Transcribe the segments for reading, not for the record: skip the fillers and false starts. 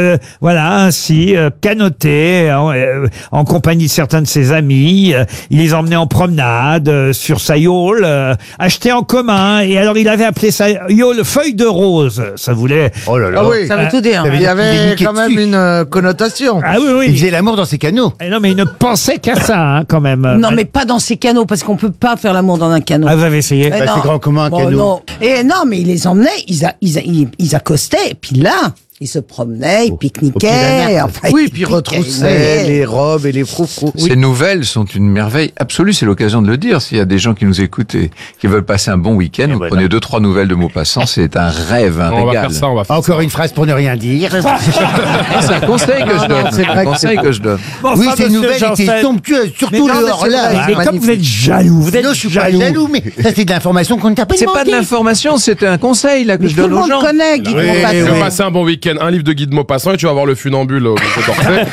voilà, ainsi, canoter, en compagnie de certains de ses amis. Il les emmenait en promenade sur sa yole, acheté en commun. Et alors, il avait appelé sa yole feuille de rose. Ça voulait... Oh là là. Ah oui, Ça veut tout dire. il y avait quand même une connotation. Ah oui, oui. Il faisait l'amour dans ses canaux. Non, mais il ne pensait qu'à ça, hein, quand même. Non, mais pas dans ces canaux, parce qu'on peut pas faire l'amour dans un canot. Ah, vous avez essayé? Mais Bah, non. c'est grand comment un Bon, canot. non. Et non, mais il les emmenait, ils accostaient, et puis là, ils se promenaient, ils pied d'un pique-niquaient. arbre. Enfin, Oui, ils puis pique-niquaient. retroussaient les robes et les froufrous. Ces nouvelles sont une merveille absolue, c'est l'occasion de le dire. S'il y a des gens qui nous écoutent et qui veulent passer un bon week-end, vous prenez 2-3 nouvelles de Maupassant, c'est un rêve, un On va régal. faire ça, on va faire Encore ça. une phrase pour ne rien dire. C'est un conseil que je donne. c'est vrai Un que conseil que je donne. Bon, Oui, enfin, ces monsieur nouvelles Janssen, étaient somptueuses, surtout Mais non, le mais c'est hors-là. vrai, mais comme vous êtes jaloux, vous êtes Non, je suis pas jaloux. jaloux, mais ça c'est de l'information qu'on ne t'a pas C'est pas de demandé. l'information, c'est un conseil là que Mais je tout le donne aux monde gens. connaît Guy de Tu Maupassant. vas passer un bon week-end, un livre de Guy de Maupassant et tu vas voir le funambule au musée d'Orsay.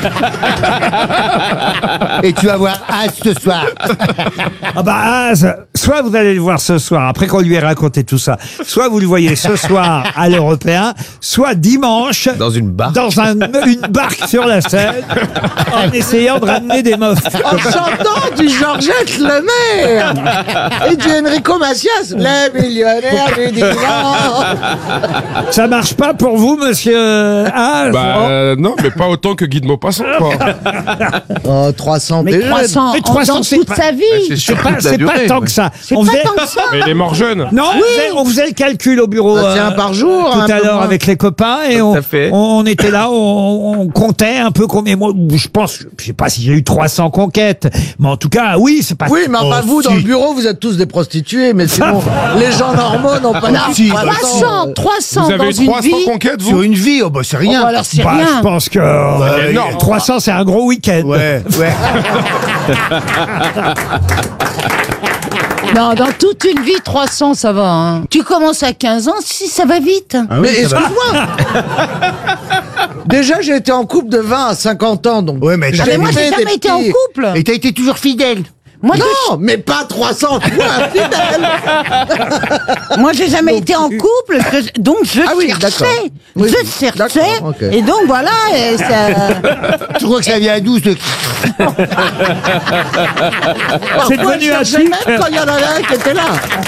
Et tu vas voir As ce soir. Ah bah, soit vous allez le voir ce soir, après qu'on lui ait raconté tout ça, soit vous le voyez ce soir à l'Européen, soit dimanche Dans une barque. dans une barque sur la Seine, en essayant de ramener des meufs. En chantant du Georgette Lemaire et du Enrico Macias, les millionnaires du divan. Ça marche pas pour vous, monsieur Haas? Non, mais pas autant que Guy de Maupassant, quoi. Oh, 300 Mais t'es jeune. 300, Mais 300, dans c'est toute pas- sa vie. C'est C'est sur pas, toute la c'est pas durée. tant que ça. C'est On pas faisait- tant que ça. Mais il est mort jeune. Non, on faisait le calcul au bureau Bah, c'est un par jour, tout un à peu l'heure moins. avec les copains et Tout à fait. on était là, on comptait un peu combien. Moi, je pense, je sais pas si j'ai eu 300 conquêtes, mais en tout cas, oui, c'est pas. Oui, mais enfin, Oh, vous, dans si. le bureau, vous êtes tous des prostituées, mais sinon, les gens normaux n'ont pas Non, si, 300 Vous dans avez eu une 300 vie. conquêtes, Sur vous une vie, oh bah c'est Oh, rien. bah alors c'est Bah, rien. je pense que C'est énorme. 300, c'est un gros week-end. Ouais, ouais. Non, dans toute une vie, 300, ça va. Hein. Tu commences à 15 ans, si ça va vite. Ah oui, Mais ça va. excuse-moi. Déjà, j'ai été en couple de 20 à 50 ans, donc. Ouais, mais Ah, mais moi, j'ai fait des jamais été en petits- couple. Et t'as été toujours fidèle. Moi, Non, mais pas 300 fois fidèle. moi, j'ai jamais été en couple, donc je Ah oui, cherchais. d'accord. Oui, je cherchais. d'accord, ok. Et donc, voilà. Et ça... Tu crois que ça vient d'où ce... C'est Moi, devenu je un cherchais tic. même quand il y en avait un qui était là.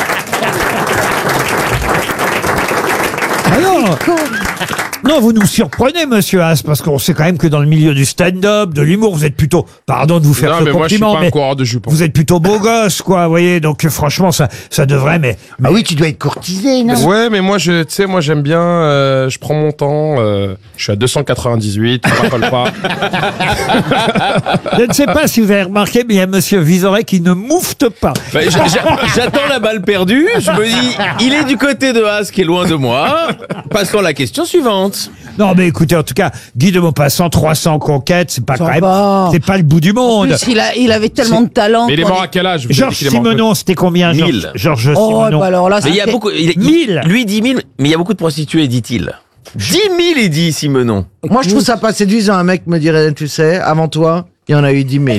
Ah non. Non, vous nous surprenez, monsieur Haas, parce qu'on sait quand même que dans le milieu du stand-up, de l'humour, vous êtes plutôt, pardon de vous faire Non, ce mais moi, je suis compliment, pas un mais coureur de jupons. vous êtes plutôt beau gosse, quoi, vous voyez, donc franchement, ça devrait, mais Ah oui, tu dois être courtisé, non? Ouais, mais moi, tu sais, moi, j'aime bien, je prends mon temps, je suis à 298, je rappelle pas. je ne sais pas si vous avez remarqué, mais il y a monsieur Vizorek qui ne moufte pas. Bah, j'attends la balle perdue. Je me dis, il est du côté de Haas qui est loin de moi. Passons à la question suivante. Non, mais écoutez, en tout cas, Guy de Maupassant, 300 conquêtes, c'est pas Ça quand même, va. c'est pas le bout du En monde. plus, il avait tellement de talent. Mais il est qu'on mort à quel âge? Vous avez dit Georges qu'il est mort Simonon, c'était combien, 1000. Georges Oh, Simonon? bah alors là, Mais il y a c'était- beaucoup. 1000. Lui dit 1000, mais il y a beaucoup de prostituées, dit-il. 10 000, il dit Simonon. Moi, je trouve ça pas séduisant. Un mec me dirait, tu sais, avant toi, il y en a eu 10 000.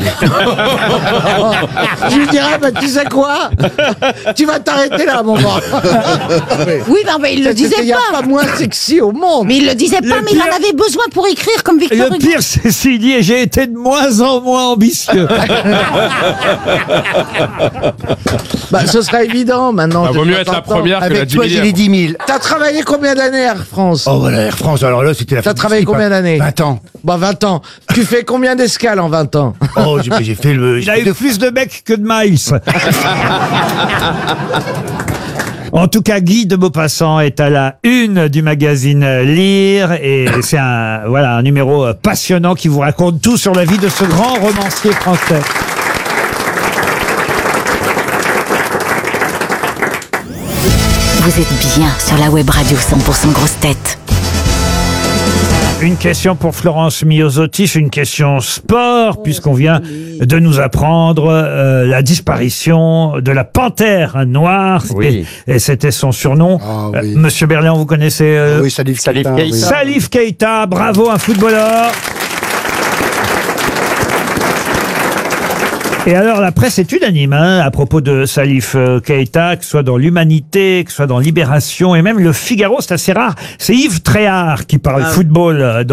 Je lui dirais, bah, tu sais quoi? Tu vas t'arrêter là, mon gars. Oui, non, mais il le disait Il n'y a pas. pas moins sexy au monde. Mais il le disait pas, mais il en avait besoin pour écrire comme Victor Le Hugo. pire, c'est s'il dit, et j'ai été de moins en moins ambitieux. Bah, ce serait évident maintenant. Ah, vaut mieux être la première que la Avec toi, 10 j'ai les 10 000. T'as travaillé combien d'années, Air France? Oh voilà, Air France, alors là, c'était la T'as fin du travaillé slip, combien hein. d'années? 20 ans. Bah, 20 ans. Tu fais combien d'escales en 20 ans? Oh, j'ai fait le... Il a eu plus de mecs que de maïs. En tout cas, Guy de Maupassant est à la une du magazine Lire et c'est un numéro passionnant qui vous raconte tout sur la vie de ce grand romancier français. Vous êtes bien sur la web radio 100% grosse tête. Une question pour Florence Miosotis, une question sport, puisqu'on vient de nous apprendre la disparition de la panthère noire. Oui. Et c'était son surnom. Ah oui. Monsieur Berléand, vous connaissez Oui, Salif Keita. oui. Salif Keita, bravo, un footballeur. Et alors, la presse est unanime à propos de Salif Keita, que ce soit dans l'Humanité, que ce soit dans Libération, et même le Figaro, c'est assez rare. C'est Yves Tréhard qui parle football